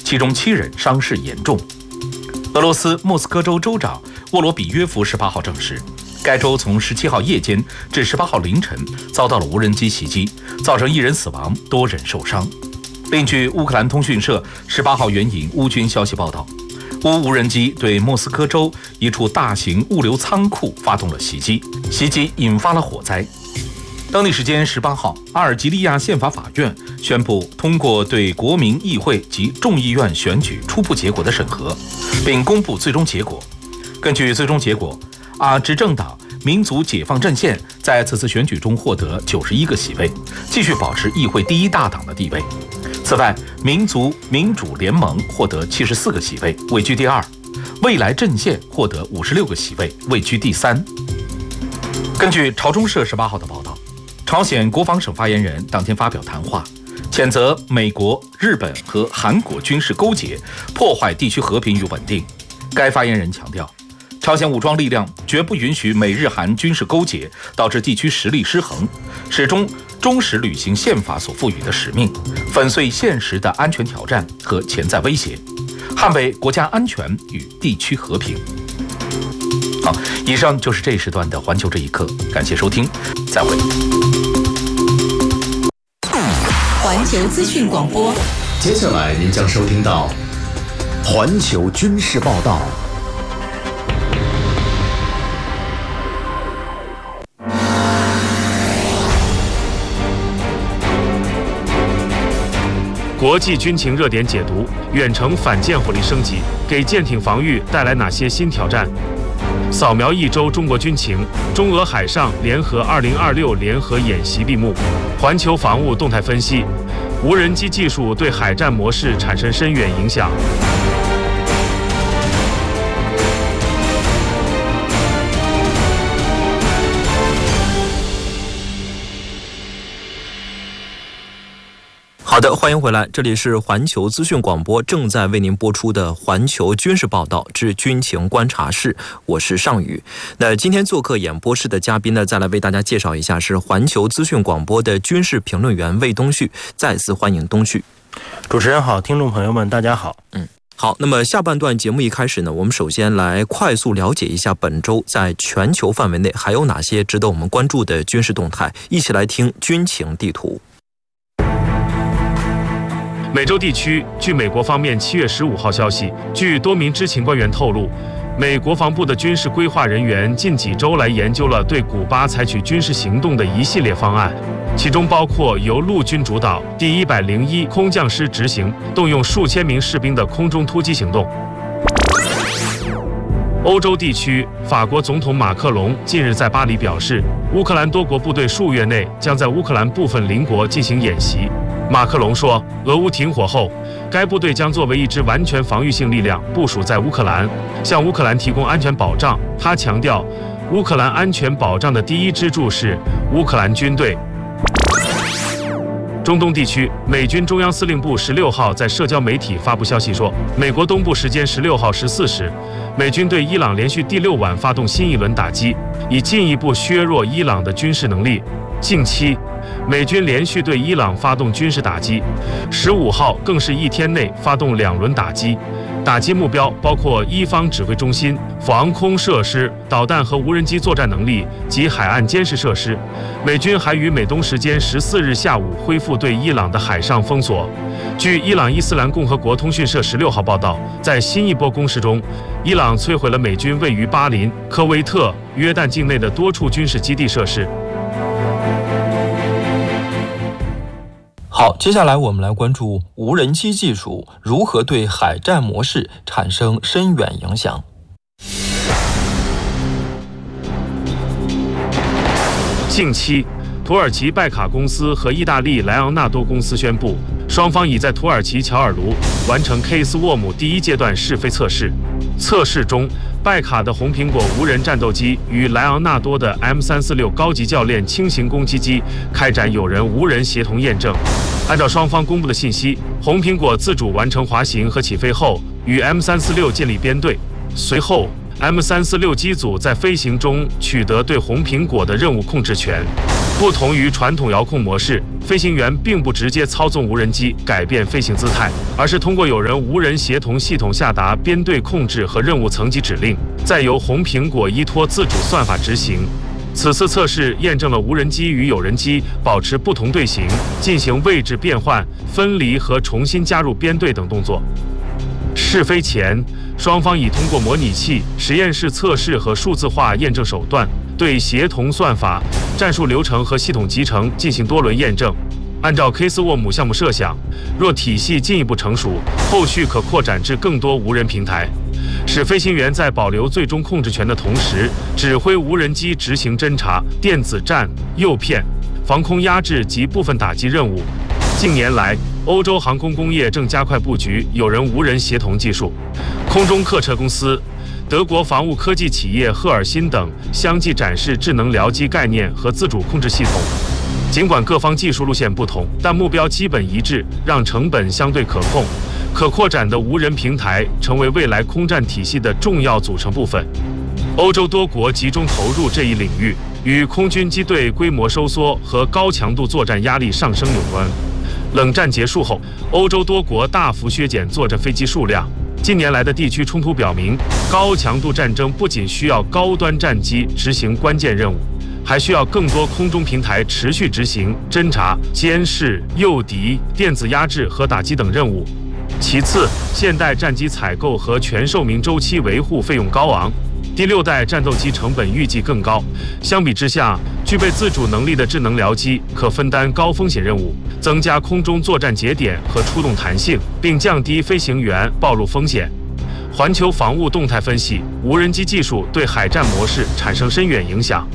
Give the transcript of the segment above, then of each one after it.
其中7人伤势严重。俄罗斯莫斯科州州长沃罗比约夫18号证实，该州从17号夜间至18号凌晨遭到了无人机袭击，造成1人死亡，多人受伤。另据乌克兰通讯社18号援引乌军消息报道，乌无人机对莫斯科州一处大型物流仓库发动了袭击，袭击引发了火灾。当地时间18号，阿尔及利亚宪法法院宣布通过对国民议会及众议院选举初步结果的审核，并公布最终结果。根据最终结果，执政党民族解放阵线在此次选举中获得91个席位，继续保持议会第一大党的地位。此外，民族民主联盟获得74个席位，位居第2；未来阵线获得56个席位，位居第3。根据朝中社18号的报道，朝鲜国防省发言人当天发表谈话，谴责美国、日本和韩国军事勾结，破坏地区和平与稳定。该发言人强调，朝鲜武装力量绝不允许美日韩军事勾结导致地区实力失衡，始终忠实履行宪法所赋予的使命，粉碎现实的安全挑战和潜在威胁，捍卫国家安全与地区和平。好，以上就是这一时段的环球这一刻，感谢收听，再会。 环球资讯广播， 接下来您将收听到环球军事报道。 国际军情热点解读：远程反舰火力升级，给舰艇防御带来哪些新挑战？扫描一周中国军情，中俄海上联合2026联合演习闭幕。环球防务动态分析：无人机技术对海战模式产生深远影响。 好的，欢迎回来，这里是环球资讯广播正在为您播出的环球军事报道之军情观察室，我是尚宇。那今天做客演播室的嘉宾呢，再来为大家介绍一下，是环球资讯广播的军事评论员魏东旭，再次欢迎东旭。 主持人好，听众朋友们大家好。 好，那么下半段节目一开始呢，我们首先来快速了解一下本周在全球范围内还有哪些值得我们关注的军事动态，一起来听军情地图。 美洲地区，据美国方面7月15号消息，据多名知情官员透露，美国防部的军事规划人员近几周来研究了对古巴采取军事行动的一系列方案，其中包括由陆军主导第101空降师执行，动用数千名士兵的空中突击行动。欧洲地区，法国总统马克龙近日在巴黎表示，乌克兰多国部队数月内将在乌克兰部分邻国进行演习。马克龙说，俄乌停火后，该部队将作为一支完全防御性力量部署在乌克兰，向乌克兰提供安全保障。他强调，乌克兰安全保障的第一支柱是乌克兰军队。中东地区，美军中央司令部16号在社交媒体发布消息说，美国东部时间16号14时，美军对伊朗连续第6晚发动新一轮打击，以进一步削弱伊朗的军事能力。近期，美军连续对伊朗发动军事打击，15号更是一天内发动2轮打击，打击目标包括伊方指挥中心、防空设施、导弹和无人机作战能力及海岸监视设施。美军还于美东时间14日下午恢复对伊朗的海上封锁。据伊朗伊斯兰共和国通讯社16号报道，在新一波攻势中，伊朗摧毁了美军位于巴林、科威特、约旦境内的多处军事基地设施。 好，接下来我们来关注无人机技术如何对海战模式产生深远影响。 近期，土耳其拜卡公司和意大利莱昂纳多公司宣布，双方已在土耳其乔尔卢完成 K-SWARM 第1阶段试飞测试。测试中，拜卡的红苹果无人战斗机与莱昂纳多的 M346高级教练轻型攻击机开展有人无人协同验证。按照双方公布的信息，红苹果自主完成滑行和起飞后，与 M346建立编队。随后，M346机组在飞行中取得对红苹果的任务控制权。 不同于传统遥控模式，飞行员并不直接操纵无人机改变飞行姿态，而是通过有人无人协同系统下达编队控制和任务层级指令，再由红苹果依托自主算法执行。此次测试验证了无人机与有人机保持不同队形，进行位置变换、分离和重新加入编队等动作。试飞前，双方已通过模拟器、实验室测试和数字化验证手段，对协同算法、战术流程和系统集成进行多轮验证。按照 K4WOM 项目设想，若体系进一步成熟，后续可扩展至更多无人平台，使飞行员在保留最终控制权的同时，指挥无人机执行侦察、电子战、诱骗、防空压制及部分打击任务。近年来，欧洲航空工业正加快布局有人无人协同技术，空中客车公司、德国防务科技企业赫尔辛等相继展示智能僚机概念和自主控制系统。尽管各方技术路线不同，但目标基本一致，让成本相对可控。可扩展的无人平台成为未来空战体系的重要组成部分。欧洲多国集中投入这一领域，与空军机队规模收缩和高强度作战压力上升有关。冷战结束后，欧洲多国大幅削减作战飞机数量。近年来的地区冲突表明，高强度战争不仅需要高端战机执行关键任务，还需要更多空中平台持续执行侦察、监视、诱敌、电子压制和打击等任务。其次，现代战机采购和全寿命周期维护费用高昂，第6代战斗机成本预计更高。相比之下，具备自主能力的智能僚机可分担高风险任务，增加空中作战节点和出动弹性，并降低飞行员暴露风险。环球防务动态分析，无人机技术对海战模式产生深远影响。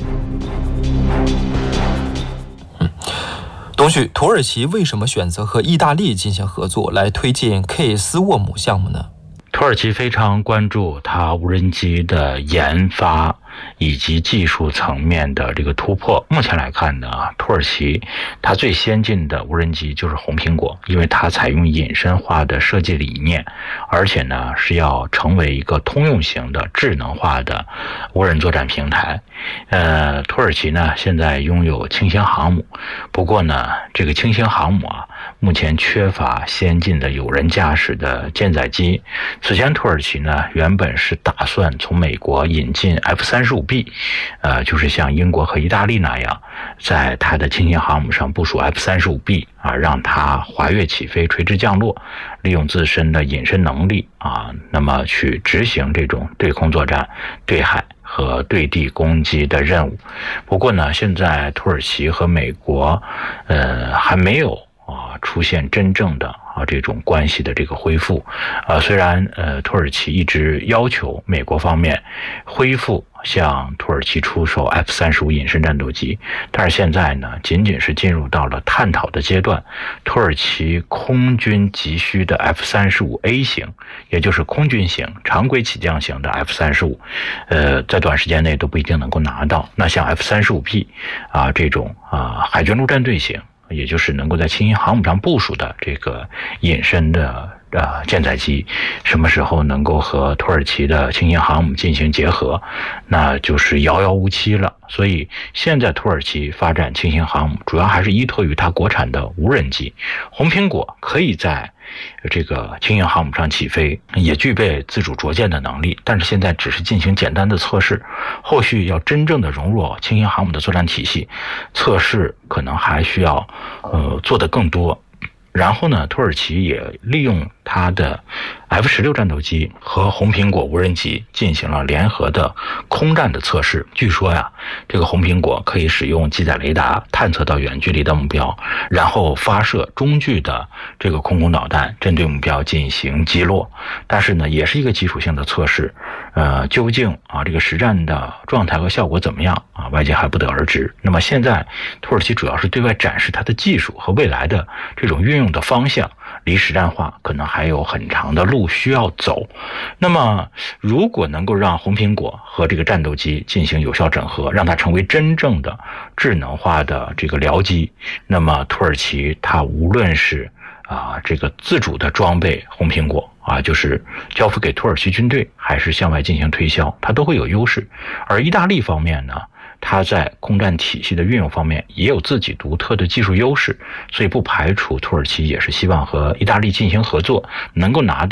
董旭，土耳其为什么选择和意大利进行合作来推进 K4WOM 项目呢？ 土耳其非常关注它无人机的研发以及技术层面的这个突破。目前来看呢，土耳其它最先进的无人机就是红苹果，因为它采用隐身化的设计理念，而且呢是要成为一个通用型的智能化的无人作战平台。土耳其呢现在拥有轻型航母，不过呢这个轻型航母目前缺乏先进的有人驾驶的舰载机。此前土耳其呢原本是打算从美国引进 F-35B， 就是像英国和意大利那样，在它的轻型航母上部署 F-35B， 让它滑跃起飞、垂直降落，利用自身的隐身能力那么去执行这种对空作战、对海和对地攻击的任务。不过呢，现在土耳其和美国还没有出现真正的这种关系的这个恢复。虽然土耳其一直要求美国方面恢复向土耳其出售 F-35隐身战斗机，但是现在呢仅仅是进入到了探讨的阶段。土耳其空军急需的 F-35A 型，也就是空军型常规起降型的 F-35，在短时间内都不一定能够拿到。那像 F-35B 这种海军陆战队型，也就是能够在轻型航母上部署的这个隐身的舰载机，什么时候能够和土耳其的轻型航母进行结合，那就是遥遥无期了。所以现在土耳其发展轻型航母主要还是依托于它国产的无人机。红苹果可以在这个轻型航母上起飞，也具备自主着舰的能力，但是现在只是进行简单的测试，后续要真正的融入轻型航母的作战体系，测试可能还需要做得更多。然后呢，土耳其也利用它的 F-16战斗机和红苹果无人机进行了联合的空战的测试。据说这个红苹果可以使用机载雷达探测到远距离的目标，然后发射中距的这个空导弹针对目标进行击落。但是呢，也是一个基础性的测试，究竟这个实战的状态和效果怎么样外界还不得而知。那么现在土耳其主要是对外展示它的技术和未来的这种运用的方向，离实战化可能还有很长的路需要走。那么如果能够让红苹果和这个战斗机进行有效整合，让它成为真正的智能化的这个僚机，那么土耳其它无论是这个自主的装备红苹果就是交付给土耳其军队，还是向外进行推销，它都会有优势。而意大利方面呢， 它在空战体系的运用方面也有自己独特的技术优势，所以不排除土耳其也是希望和意大利进行合作，能够拿到